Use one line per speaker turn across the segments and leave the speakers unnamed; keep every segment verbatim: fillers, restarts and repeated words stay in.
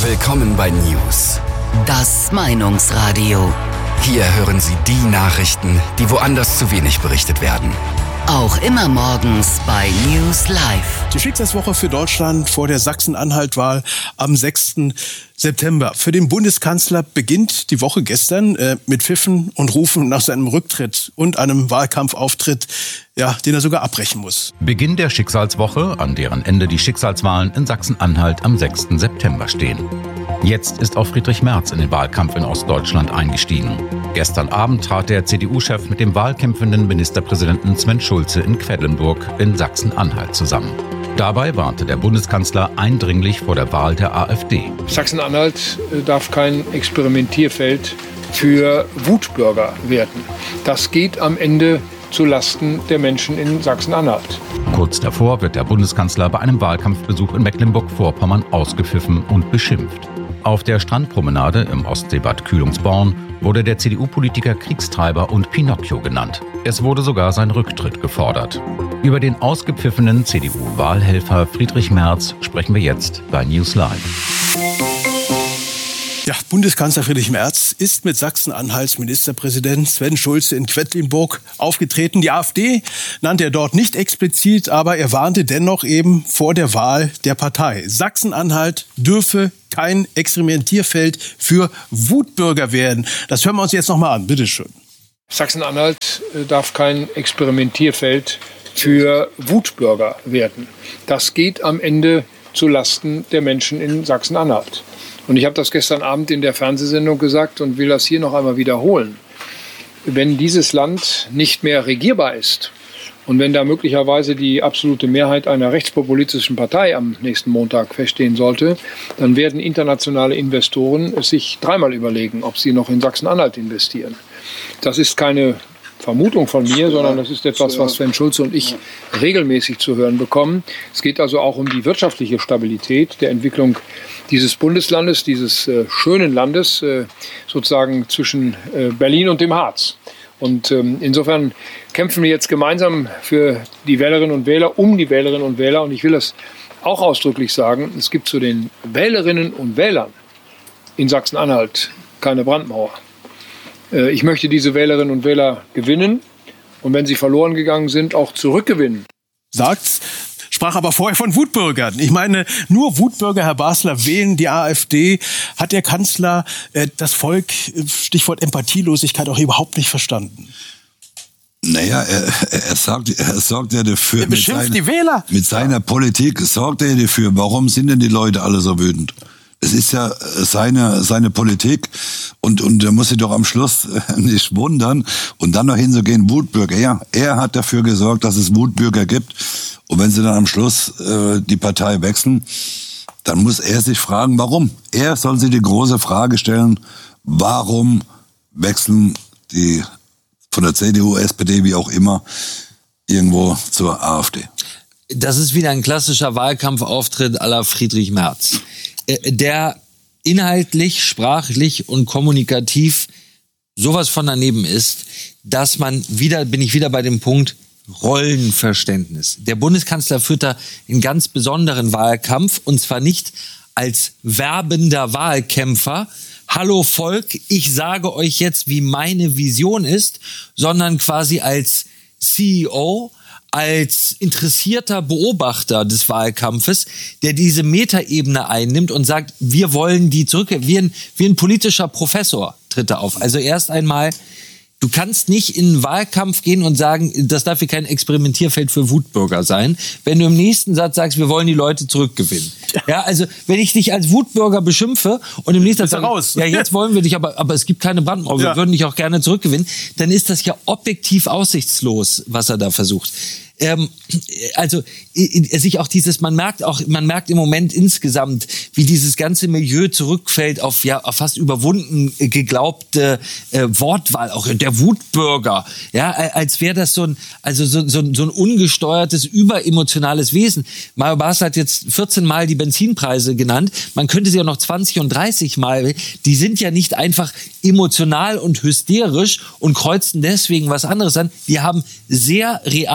Willkommen bei News.
Das Meinungsradio.
Hier hören Sie die Nachrichten, die woanders zu wenig berichtet werden.
Auch immer morgens bei News Live.
Die Schicksalswoche für Deutschland vor der Sachsen-Anhalt-Wahl am sechsten September. Für den Bundeskanzler beginnt die Woche gestern äh, mit Pfiffen und Rufen nach seinem Rücktritt und einem Wahlkampfauftritt, ja, den er sogar abbrechen muss.
Beginn der Schicksalswoche, an deren Ende die Schicksalswahlen in Sachsen-Anhalt am sechsten September stehen. Jetzt ist auch Friedrich Merz in den Wahlkampf in Ostdeutschland eingestiegen. Gestern Abend trat der C D U-Chef mit dem wahlkämpfenden Ministerpräsidenten Sven Schulze in Quedlinburg in Sachsen-Anhalt zusammen. Dabei warnte der Bundeskanzler eindringlich vor der Wahl der AfD.
Sachsen-Anhalt darf kein Experimentierfeld für Wutbürger werden. Das geht am Ende zulasten der Menschen in Sachsen-Anhalt.
Kurz davor wird der Bundeskanzler bei einem Wahlkampfbesuch in Mecklenburg-Vorpommern ausgepfiffen und beschimpft. Auf der Strandpromenade im Ostseebad Kühlungsborn wurde der C D U-Politiker Kriegstreiber und Pinocchio genannt. Es wurde sogar sein Rücktritt gefordert. Über den ausgepfiffenen C D U-Wahlhelfer Friedrich Merz sprechen wir jetzt bei News Live.
Ja, Bundeskanzler Friedrich Merz ist mit Sachsen-Anhalts Ministerpräsident Sven Schulze in Quedlinburg aufgetreten. Die AfD nannte er dort nicht explizit, aber er warnte dennoch eben vor der Wahl der Partei. Sachsen-Anhalt dürfe kein Experimentierfeld für Wutbürger werden. Das hören wir uns jetzt noch mal an. Bitte schön.
Sachsen-Anhalt darf kein Experimentierfeld für Wutbürger werden. Das geht am Ende zulasten der Menschen in Sachsen-Anhalt. Und ich habe das gestern Abend in der Fernsehsendung gesagt und will das hier noch einmal wiederholen. Wenn dieses Land nicht mehr regierbar ist und wenn da möglicherweise die absolute Mehrheit einer rechtspopulistischen Partei am nächsten Montag feststehen sollte, dann werden internationale Investoren es sich dreimal überlegen, ob sie noch in Sachsen-Anhalt investieren. Das ist keine Vermutung von mir, sondern das ist etwas, was Sven Schulze und ich regelmäßig zu hören bekommen. Es geht also auch um die wirtschaftliche Stabilität der Entwicklung dieses Bundeslandes, dieses äh, schönen Landes, äh, sozusagen zwischen äh, Berlin und dem Harz. Und ähm, insofern kämpfen wir jetzt gemeinsam für die Wählerinnen und Wähler, um die Wählerinnen und Wähler. Und ich will das auch ausdrücklich sagen, es gibt zu den Wählerinnen und Wählern in Sachsen-Anhalt keine Brandmauer. Äh, ich möchte diese Wählerinnen und Wähler gewinnen und wenn sie verloren gegangen sind, auch zurückgewinnen.
Sagt's. Sprach aber vorher von Wutbürgern. Ich meine, nur Wutbürger, Herr Basler, wählen die AfD. Hat der Kanzler äh, das Volk, Stichwort Empathielosigkeit, auch überhaupt nicht verstanden?
Naja, er, er, sorgt, er sorgt ja dafür,
er beschimpft
mit, seine,
die Wähler.
mit seiner ja. Politik sorgt er dafür. Warum sind denn die Leute alle so wütend? Es ist ja seine, seine Politik und, und er muss sich doch am Schluss nicht wundern und dann noch hinzugehen, Wutbürger. Ja, er hat dafür gesorgt, dass es Wutbürger gibt. Und wenn sie dann am Schluss äh, die Partei wechseln, dann muss er sich fragen, warum. Er soll sich die große Frage stellen, warum wechseln die von der C D U, S P D, wie auch immer, irgendwo zur AfD.
Das ist wieder ein klassischer Wahlkampfauftritt à la Friedrich Merz, der inhaltlich, sprachlich und kommunikativ sowas von daneben ist, dass man wieder, bin ich wieder bei dem Punkt, Rollenverständnis. Der Bundeskanzler führt da einen ganz besonderen Wahlkampf und zwar nicht als werbender Wahlkämpfer, hallo Volk, ich sage euch jetzt, wie meine Vision ist, sondern quasi als C E O, als interessierter Beobachter des Wahlkampfes, der diese Metaebene einnimmt und sagt, wir wollen die zurück, wie ein, wie ein politischer Professor tritt er auf. Also erst einmal, du kannst nicht in einen Wahlkampf gehen und sagen, das darf hier kein Experimentierfeld für Wutbürger sein, wenn du im nächsten Satz sagst, wir wollen die Leute zurückgewinnen. Ja, ja also wenn ich dich als Wutbürger beschimpfe und im nächsten Satz sage, raus. ja jetzt wollen wir dich, aber, aber es gibt keine Brandmauer, ja. wir würden dich auch gerne zurückgewinnen, dann ist das ja objektiv aussichtslos, was er da versucht. Ähm, also sich auch dieses, man merkt auch, man merkt im Moment insgesamt, wie dieses ganze Milieu zurückfällt auf ja auf fast überwunden geglaubte äh, Wortwahl, auch der Wutbürger, ja, als wäre das so ein, also so, so, so ein ungesteuertes, überemotionales Wesen. Mario Basler hat jetzt vierzehn Mal die Benzinpreise genannt, man könnte sie auch noch zwanzig und dreißig Mal, die sind ja nicht einfach emotional und hysterisch und kreuzen deswegen was anderes an, die haben sehr real existiert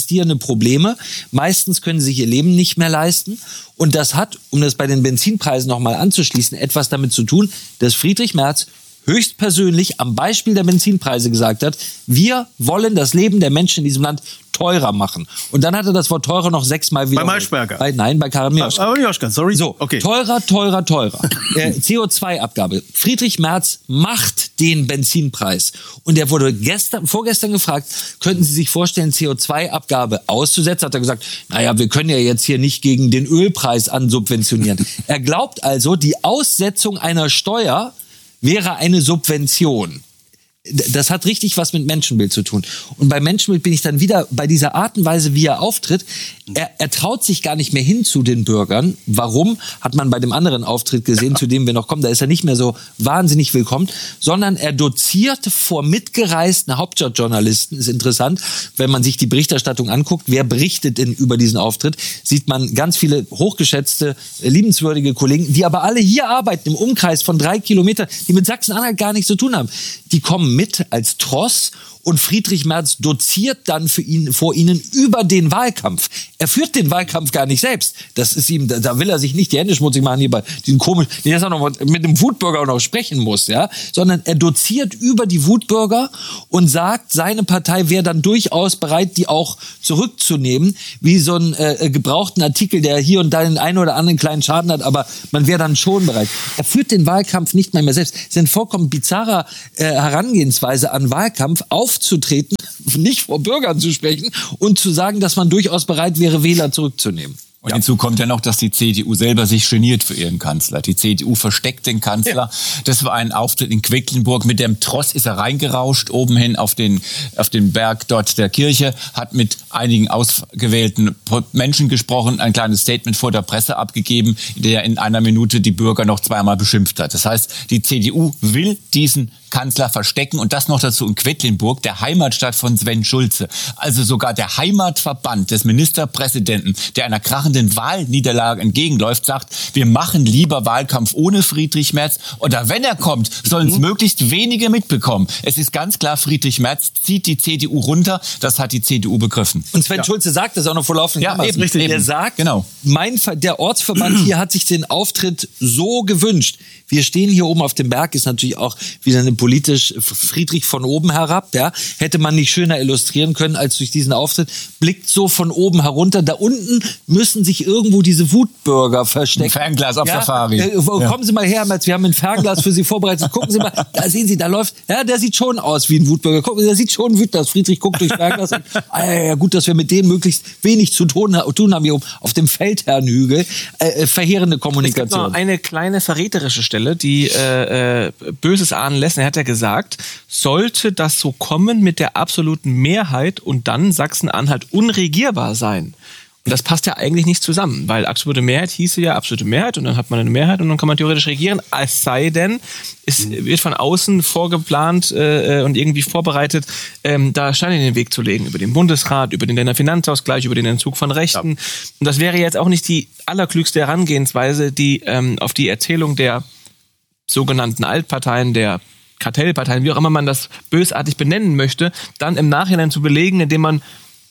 existierende Probleme. Meistens können sie sich ihr Leben nicht mehr leisten. Und das hat, um das bei den Benzinpreisen nochmal anzuschließen, etwas damit zu tun, dass Friedrich Merz höchstpersönlich am Beispiel der Benzinpreise gesagt hat, wir wollen das Leben der Menschen in diesem Land teurer machen. Und dann hat er das Wort teurer noch sechsmal wieder.
Bei Maischberger?
Bei, nein, bei Karin Mioschka.
Ah, Mioschka, sorry.
So,
okay.
teurer, teurer, teurer. äh, C O zwei Abgabe. Friedrich Merz macht den Benzinpreis. Und er wurde gestern, vorgestern gefragt, könnten Sie sich vorstellen, C O zwei Abgabe auszusetzen? Hat er gesagt, naja, wir können ja jetzt hier nicht gegen den Ölpreis ansubventionieren. Er glaubt also, die Aussetzung einer Steuer wäre eine Subvention. Das hat richtig was mit Menschenbild zu tun. Und bei Menschenbild bin ich dann wieder bei dieser Art und Weise, wie er auftritt. Er, er traut sich gar nicht mehr hin zu den Bürgern. Warum? Hat man bei dem anderen Auftritt gesehen, zu dem wir noch kommen. Da ist er nicht mehr so wahnsinnig willkommen. Sondern er doziert vor mitgereisten Hauptstadtjournalisten. Ist interessant, wenn man sich die Berichterstattung anguckt. Wer berichtet denn über diesen Auftritt? Sieht man ganz viele hochgeschätzte, liebenswürdige Kollegen, die aber alle hier arbeiten, im Umkreis von drei Kilometern, die mit Sachsen-Anhalt gar nichts zu tun haben. Die kommen mit als Tross und Friedrich Merz doziert dann für ihn, vor ihnen über den Wahlkampf. Er führt den Wahlkampf gar nicht selbst. Das ist ihm, da will er sich nicht die Hände schmutzig machen hier bei diesen komischen, dass er noch mit dem Wutbürger auch noch sprechen muss, ja, sondern er doziert über die Wutbürger und sagt, seine Partei wäre dann durchaus bereit, die auch zurückzunehmen, wie so ein äh, gebrauchten Artikel, der hier und da den einen oder anderen kleinen Schaden hat, aber man wäre dann schon bereit. Er führt den Wahlkampf nicht mehr, mehr selbst. Es ist eine vollkommen bizarre äh, Herangehensweise an Wahlkampf, aufzutreten, nicht vor Bürgern zu sprechen und zu sagen, dass man durchaus bereit wäre, Wähler zurückzunehmen.
Und ja. Hinzu kommt ja noch, dass die C D U selber sich geniert für ihren Kanzler. Die C D U versteckt den Kanzler. Ja. Das war ein Auftritt in Quedlinburg. Mit dem Tross ist er reingerauscht, oben hin auf den, auf den Berg dort der Kirche, hat mit einigen ausgewählten Menschen gesprochen, ein kleines Statement vor der Presse abgegeben, der in einer Minute die Bürger noch zweimal beschimpft hat. Das heißt, die C D U will diesen Kanzler verstecken und das noch dazu in Quedlinburg, der Heimatstadt von Sven Schulze. Also sogar der Heimatverband des Ministerpräsidenten, der einer krachenden Wahlniederlage entgegenläuft, sagt, wir machen lieber Wahlkampf ohne Friedrich Merz oder wenn er kommt, sollen es mhm. möglichst wenige mitbekommen. Es ist ganz klar, Friedrich Merz zieht die C D U runter, das hat die C D U begriffen.
Und Sven ja. Schulze sagt das auch noch vor laufenden
ja,
Kameras.
Richtig,
er
eben.
sagt,
genau.
mein Ver- der Ortsverband hier hat sich den Auftritt so gewünscht. Wir stehen hier oben auf dem Berg, ist natürlich auch wieder eine politisch Friedrich von oben herab, ja, hätte man nicht schöner illustrieren können als durch diesen Auftritt, blickt so von oben herunter, da unten müssen sich irgendwo diese Wutbürger verstecken.
Ein Fernglas auf
ja?
Safari.
Äh, kommen
ja.
Sie mal her, wir haben ein Fernglas für Sie vorbereitet, gucken Sie mal, da sehen Sie, da läuft, ja, der sieht schon aus wie ein Wutbürger, gucken, der sieht schon wütend aus, Friedrich guckt durch Fernglas und, ah, ja, gut, dass wir mit denen möglichst wenig zu tun, tun haben hier oben auf dem Feldherrnhügel, äh, verheerende Kommunikation.
Es gibt noch eine kleine verräterische Stelle, die äh, äh, Böses ahnen lässt, er hat ja gesagt, sollte das so kommen mit der absoluten Mehrheit und dann Sachsen-Anhalt unregierbar sein. Und das passt ja eigentlich nicht zusammen, weil absolute Mehrheit hieße ja absolute Mehrheit und dann hat man eine Mehrheit und dann kann man theoretisch regieren, es sei denn, es wird von außen vorgeplant äh, und irgendwie vorbereitet, ähm, da Steine in den Weg zu legen, über den Bundesrat, über den Länderfinanzausgleich, über den Entzug von Rechten. Ja. Und das wäre jetzt auch nicht die allerklügste Herangehensweise, die ähm, auf die Erzählung der sogenannten Altparteien, der Kartellparteien, wie auch immer man das bösartig benennen möchte, dann im Nachhinein zu belegen, indem man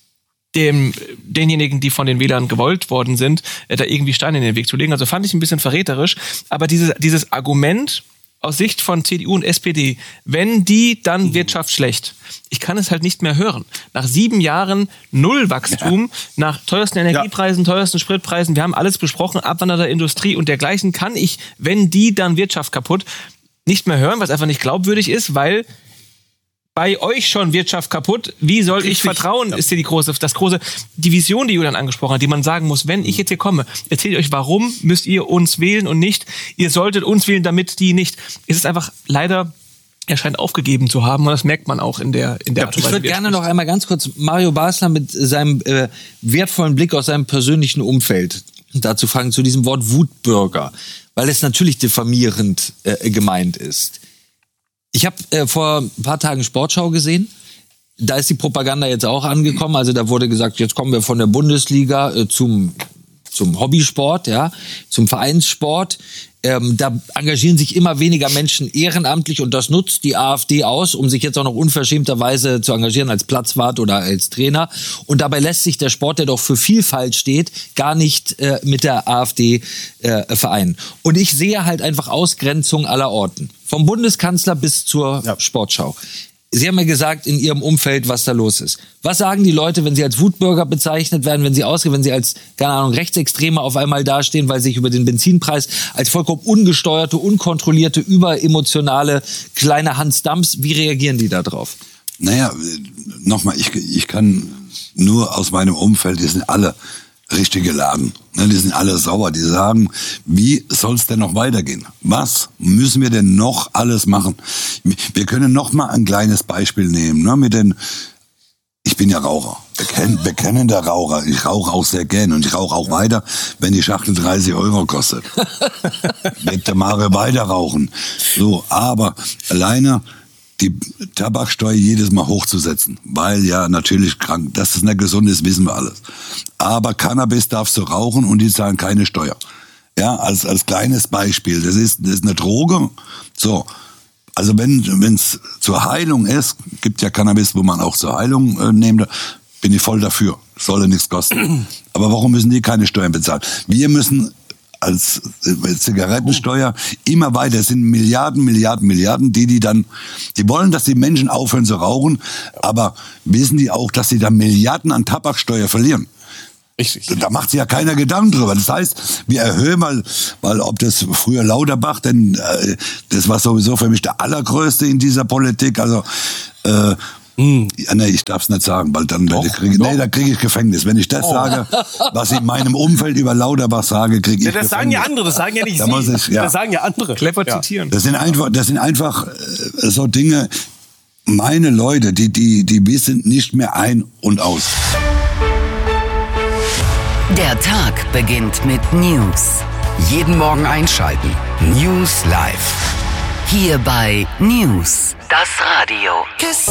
dem, denjenigen, die von den Wählern gewollt worden sind, äh, da irgendwie Steine in den Weg zu legen. Also fand ich ein bisschen verräterisch. Aber dieses, dieses Argument aus Sicht von C D U und S P D, wenn die, dann Wirtschaft schlecht. Ich kann es halt nicht mehr hören. Nach sieben Jahren Nullwachstum, ja. nach teuersten Energiepreisen, ja. teuersten Spritpreisen, wir haben alles besprochen, Abwanderer der Industrie und dergleichen, kann ich, wenn die, dann Wirtschaft kaputt, nicht mehr hören, was einfach nicht glaubwürdig ist, weil bei euch schon Wirtschaft kaputt. Wie soll ich vertrauen, ja. ist hier die große, das große, die Vision, die Julian angesprochen hat, die man sagen muss, wenn ich jetzt hier komme, erzähle ich euch, warum müsst ihr uns wählen und nicht, ihr solltet uns wählen, damit die nicht. Es ist einfach leider, er scheint aufgegeben zu haben und das merkt man auch in der, in der
ja,
Art und Weise.
Ich würde gerne noch einmal ganz kurz Mario Basler mit seinem äh, wertvollen Blick aus seinem persönlichen Umfeld dazu fragen, zu diesem Wort Wutbürger, weil es natürlich diffamierend äh, gemeint ist. Ich habe äh, vor ein paar Tagen Sportschau gesehen. Da ist die Propaganda jetzt auch angekommen. Also da wurde gesagt, jetzt kommen wir von der Bundesliga äh, zum zum Hobbysport, ja, zum Vereinssport. Ähm, da engagieren sich immer weniger Menschen ehrenamtlich und das nutzt die AfD aus, um sich jetzt auch noch unverschämterweise zu engagieren als Platzwart oder als Trainer. Und dabei lässt sich der Sport, der doch für Vielfalt steht, gar nicht äh, mit der AfD äh, vereinen. Und ich sehe halt einfach Ausgrenzung aller Orten. Vom Bundeskanzler bis zur ja. Sportschau. Sie haben ja gesagt, in Ihrem Umfeld, was da los ist. Was sagen die Leute, wenn sie als Wutbürger bezeichnet werden, wenn sie ausgehen, wenn sie als, keine Ahnung, Rechtsextreme auf einmal dastehen, weil sie sich über den Benzinpreis als vollkommen ungesteuerte, unkontrollierte, überemotionale kleine Hans Dams, wie reagieren die da drauf?
Naja, nochmal, ich, ich kann nur aus meinem Umfeld, die sind alle richtige Laden. Die sind alle sauer. Die sagen, wie soll es denn noch weitergehen? Was müssen wir denn noch alles machen? Wir können noch mal ein kleines Beispiel nehmen. Ne, mit den, ich bin ja Raucher, bekenn, bekennender Raucher. Ich rauche auch sehr gern und ich rauche auch weiter, wenn die Schachtel dreißig Euro kostet. Bitte mal weiter rauchen. So, aber alleine die Tabaksteuer jedes Mal hochzusetzen, weil ja natürlich krank, dass das nicht gesund ist, wissen wir alles. Aber Cannabis darfst du rauchen und die zahlen keine Steuer. Ja, als als kleines Beispiel, das ist das ist eine Droge. So, also wenn wenn es zur Heilung ist, gibt ja Cannabis, wo man auch zur Heilung äh, nehmen, bin ich voll dafür. Soll ja nichts kosten. Aber warum müssen die keine Steuern bezahlen? Wir müssen als Zigarettensteuer immer weiter. Es sind Milliarden, Milliarden, Milliarden, die die dann, die wollen, dass die Menschen aufhören zu rauchen, aber wissen die auch, dass sie da Milliarden an Tabaksteuer verlieren? Richtig. Da macht sich ja keiner Gedanken drüber. Das heißt, wir erhöhen mal, weil ob das früher Lauterbach, denn äh, das war sowieso für mich der allergrößte in dieser Politik, also äh, ja, nee, ich darf es nicht sagen, weil dann doch, krieg, nee, da kriege ich Gefängnis. Wenn ich das oh. sage, was ich in meinem Umfeld über Lauterbach sage, kriege ich ja, das Gefängnis. Das sagen ja andere, das sagen ja nicht da Sie. Muss ich, ja. Das sagen ja andere. Clever ja. zitieren. Das sind einfach, das sind einfach äh, so Dinge, meine Leute, die, die, die wissen nicht mehr ein und aus.
Der Tag beginnt mit News.
Jeden Morgen einschalten. News Live.
Hier bei News, das Radio.